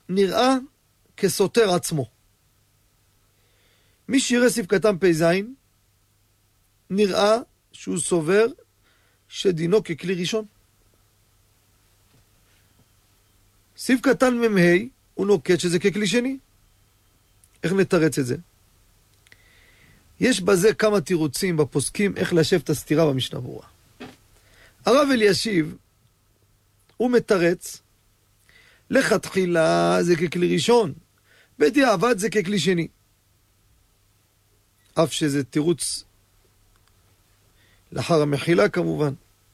נראה כסותר עצמו. מי שיראה סעיף קטן פ"ז, נראה שהוא סובר שדינו ככלי ראשון. סעיף קטן מ"ה, הוא נוקט שזה ככלי שני. איך נתרץ את זה? יש בזה כמה תירוצים בפוסקים איך ליישב את הסתירה במשנה ברורה. הרב אלישיב, הוא מתרץ, לכתחילה זה ככלי ראשון, בדיעבד זה ככלי שני. אף שזה תירוץ לאחר המחילה כמובן.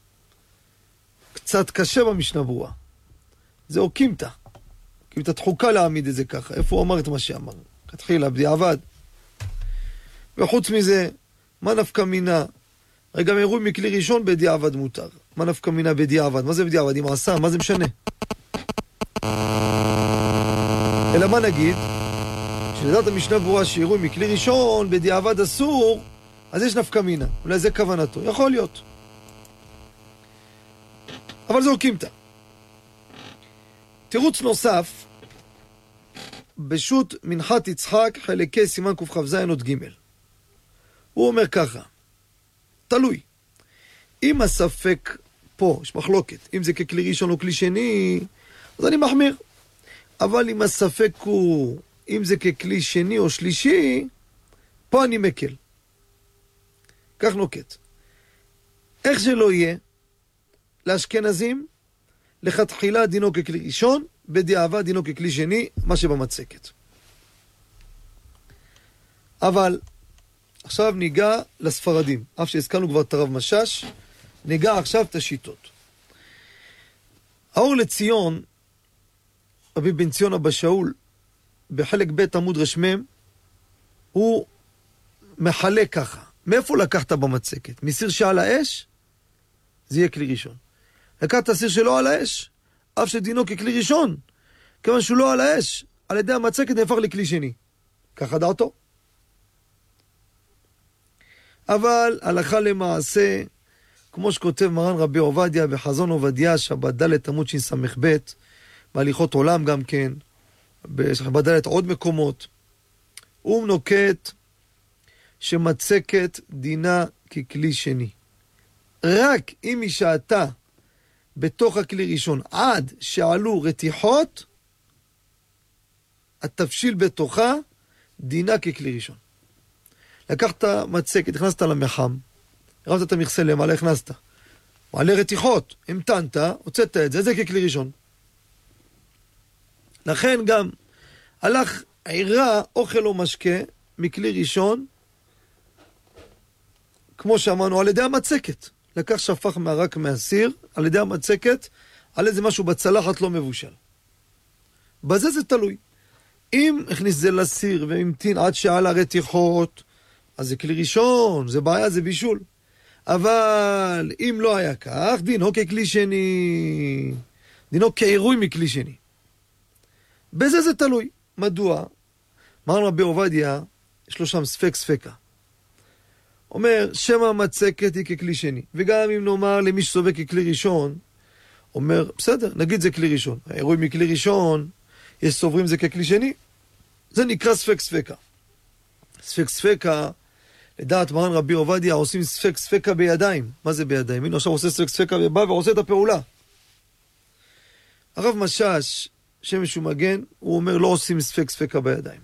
קצת קשה במשנה ברורה. זה אוקימתא. קימתא תחוקה להעמיד את זה ככה. איפה הוא אמר את מה שאמר? כתחילה, בדיעבד. וחוץ מזה, מה נפקא מינה? הרי גם אירוע מכלי ראשון בדיעבד מותר. מה נפקא מינה בדיעבד? מה זה בדיעבד? אם עשה, מה זה משנה? אלא מה נגיד? שלדעת המשנה ברורה שאירוע מכלי ראשון בדיעבד אסור, אז יש נפקא מינה. אולי זה כוונתו. יכול להיות. אבל זה אוקימתא. תירוץ נוסף, בשו"ת מנחת יצחק, חלקי סימן קכ"ז עוד ג'. הוא אומר ככה, תלוי. אם הספק פה, יש מחלוקת, אם זה ככלי ראשון או כלי שני, אז אני מחמיר. אבל אם הספק הוא, אם זה ככלי שני או שלישי, פה אני מקל. כך נוקט. איך שלא יהיה, לאשכנזים, לכתחילה דינו ככלי ראשון, בדיעבד דינו ככלי שני, מה שבמצקת. אבל עכשיו ניגע לספרדים, אף שהזכרנו כבר את הרב משש, ניגע עכשיו את השיטות. האור לציון, רבי בן ציון אבא שאול, בחלק ב' עמוד רשמם, הוא מחלק ככה. מאיפה לקחת במצקת? מסיר שעל האש? זה יהיה כלי ראשון. לקחת הסיר שלא על האש, אף שדינו ככלי ראשון, כיוון שהוא לא על האש, על ידי המצקת נהפך לכלי שני. ככה דעתו. אבל הלכה למעשה, כמו שכותב מרן רבי עובדיה בחזון עובדיה, שבת ד' עמוד שס"ב, בהליכות עולם גם כן, בשבת ד' עוד מקומות, הוא נוקט שמצקת דינה ככלי שני. רק אם היא שעתה בתוך הכלי ראשון עד שעלו רתיחות, התבשיל בתוכה דינה ככלי ראשון. לקחת מצקת, הכנסת למחם, הרמת את המכסה למעלה, הכנסת. מעלה רתיחות, המתנת, הוצאת את זה, זה ככלי ראשון. לכן גם הלך עירה אוכל או משקה מכלי ראשון, כמו שאמרנו, על ידי המצקת. לקח שפך מהרק מהסיר, על ידי המצקת, על איזה משהו בצלחת לא מבושל. בזה זה תלוי. אם הכניס זה לסיר והמתין עד שעל הרתיחות, אז זה כלי ראשון, זה בעיה, זה בישול. אבל אם לא היה כך, דינו ככלי שני. דינו כעירוי מכלי שני. בזה זה תלוי. מדוע? מרן רבי עובדיה, יש לו שם ספק ספקה. אומר, שמה המצקת היא ככלי שני. וגם אם נאמר למי שסובק ככלי ראשון, אומר, בסדר, נגיד זה כלי ראשון. העירוי מכלי ראשון, יש סוברים זה ככלי שני. זה נקרא ספק ספקה. ספק ספקה, לדעת מרן רבי עובדיה, עושים ספק ספקה בידיים. מה זה בידיים? הנה עכשיו עושה ספק ספקה ובא ועושה את הפעולה. הרב משש, שמש ומגן, הוא אומר לא עושים ספק ספקה בידיים.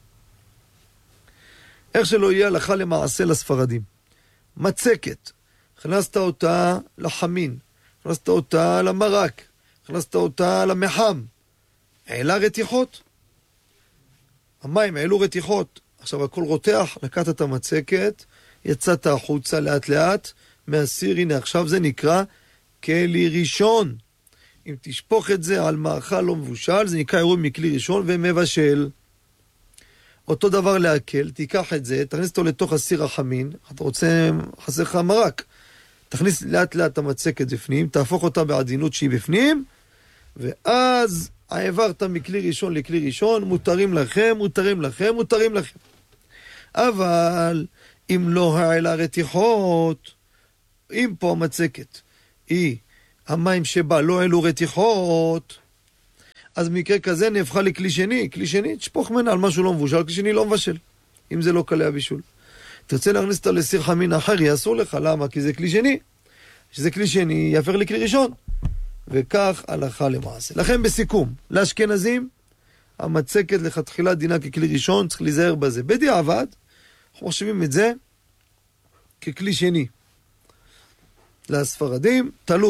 איך שלא יהיה הלכה למעשה לספרדים. מצקת, הכנסת אותה לחמין, הכנסת אותה למרק, הכנסת אותה למחם. העלה רתיחות. המים העלו רתיחות. עכשיו הכל רותח, לקחת את המצקת, יצאת החוצה לאט לאט, מהסיר, הנה עכשיו זה נקרא כלי ראשון. אם תשפוך את זה על מאכל לא מבושל, זה נקרא עירוי מכלי ראשון ומבשל. אותו דבר להקל, תיקח את זה, תכניס אותו לתוך הסיר החמין, אתה רוצה, חסר לך מרק, תכניס לאט לאט את המצקת בפנים, תהפוך אותה בעדינות שהיא בפנים, ואז העברת מכלי ראשון לכלי ראשון, מותרים לכם, מותרים לכם, מותרים לכם. אבל אם לא העלה רתיחות, אם פה המצקת היא המים שבה לא העלו רתיחות, אז במקרה כזה נהפכה לכלי שני. כלי שני, תשפוך ממנה על משהו לא מבושל, כלי שני לא מבשל, אם זה לא קלה הבישול. תרצה להכניס אותה לסיר חמין אחר, יאסור לך. למה? כי זה כלי שני. שזה כלי שני, יהפך לכלי ראשון. וכך הלכה למעשה. לכן בסיכום, לאשכנזים, המצקת לכתחילה דינה ככלי ראשון, צריך להיזהר בזה. בדיעבד, אנחנו חושבים את זה ככלי שני. לספרדים, תלוי.